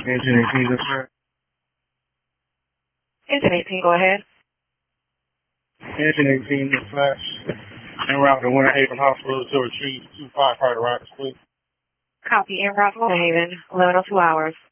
Engine 18, dispatch. Engine 18, go ahead. Engine 18, dispatch. En route to Winter Haven Hospital to retrieve 2 firefighters, please. Copy, en route to Winter Haven, 11:02 hours.